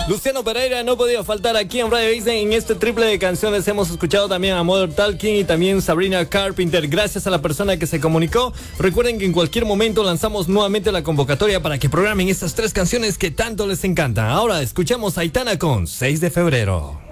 Luciano Pereira no podía faltar aquí en Radio Disney. En este triple de canciones hemos escuchado también a Modern Talking y también Sabrina Carpenter. Gracias a la persona que se comunicó. Recuerden que en cualquier momento lanzamos nuevamente la convocatoria para que programen estas 3 canciones que tanto les encantan. Ahora escuchemos a Aitana con 6 de febrero.